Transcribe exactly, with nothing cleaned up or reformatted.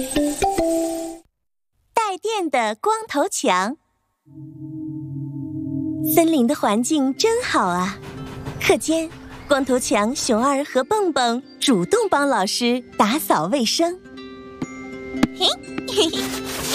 带电的光头强。森林的环境真好啊！课间，光头强、熊二和蹦蹦主动帮老师打扫卫生。 嘿，嘿嘿。